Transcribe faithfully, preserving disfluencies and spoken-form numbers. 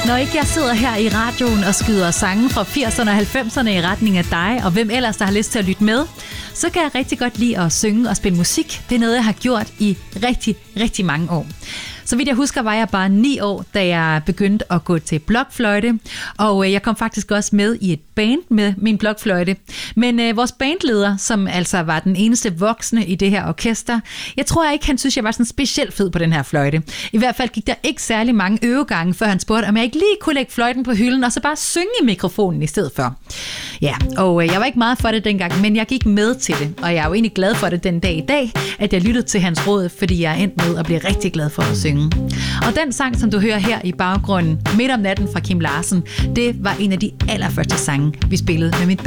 Når ikke jeg sidder her i radioen og skyder sange fra firserne og halvfemserne i retning af dig, og hvem ellers, der har lyst til at lytte med, så kan jeg rigtig godt lide at synge og spille musik. Det er noget, jeg har gjort i rigtig, rigtig mange år. Så vidt jeg husker, var jeg bare ni år, da jeg begyndte at gå til blokfløjte, og jeg kom faktisk også med i et band med min blokfløjte. Men øh, vores bandleder, som altså var den eneste voksne i det her orkester, jeg tror ikke, han synes, jeg var sådan specielt fed på den her fløjte. I hvert fald gik der ikke særlig mange øvegange, før han spurgte, om jeg ikke lige kunne lægge fløjten på hylden, og så bare synge i mikrofonen i stedet for. Ja, og øh, jeg var ikke meget for det dengang, men jeg gik med til det, og jeg er jo egentlig glad for det den dag i dag, at jeg lyttede til hans råd, fordi jeg er endt med at blive rigtig glad for at synge. Og den sang, som du hører her i baggrunden, Midt om natten fra Kim Larsen, det var en af de allerførste sange, vi spillede med mit